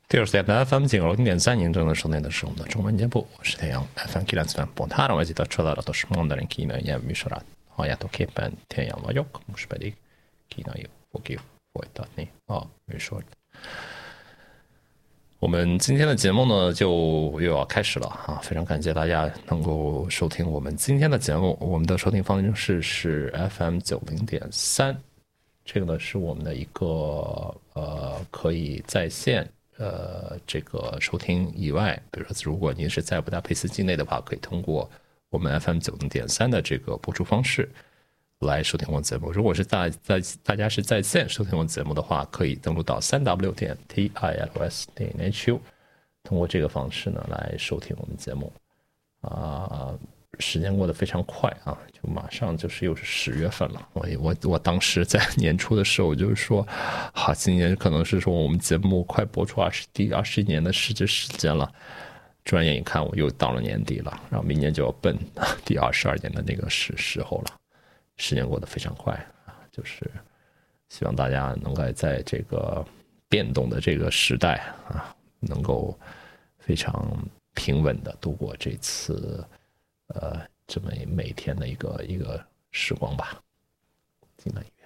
第二时间 FM 0.3您正在收听的是我们的中文节目，我是태양 FM 93.3ron ezzel a csodálatos mandarin kínai nyelvműsorát halljátok éppen, 태양 vagyok, most pedig kínai fogjuk folytatni a műsort。我们今天的节目呢就又要开始了啊！非常感谢大家能够收听我们今天的节目，我们的收听方式是 FM 90.3，这个呢是我们的一个可以在线这个收听以外，比如说如果您是在布达佩斯境内的话，可以通过我们 FM 90.3的这个播出方式来收听我们节目。如果是大家是在线收听我们节目的话，可以登录到3w.tilos.hu， 通过这个方式呢来收听我们节目。时间过得非常快啊，就马上就是又是10月份了。我当时在年初的时候，我就是说，好，今年可能是说我们节目快播出第21年的时间了。转眼一看，我又到了年底了，然后明年就要奔第22年的那个时候了。时间过得非常快啊，就是希望大家能够在这个变动的这个时代啊，能够非常平稳的度过这次这么每天的一个时光吧。进了医院。